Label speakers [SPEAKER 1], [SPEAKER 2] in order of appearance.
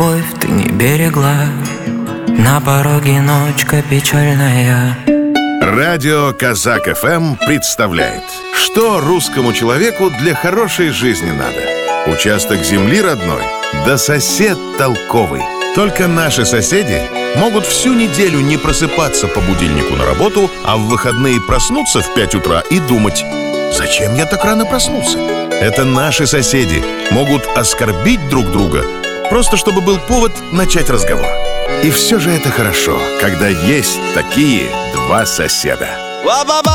[SPEAKER 1] Любовь ты не берегла, на пороге ночка печальная.
[SPEAKER 2] Радио Казак ФМ представляет, что русскому человеку для хорошей жизни надо. Участок земли родной, да сосед толковый. Только наши соседи могут всю неделю не просыпаться по будильнику на работу, а в выходные проснуться в 5 утра и думать: зачем я так рано проснулся? Это наши соседи могут оскорбить друг друга, просто чтобы был повод начать разговор. И все же это хорошо, когда есть такие два соседа.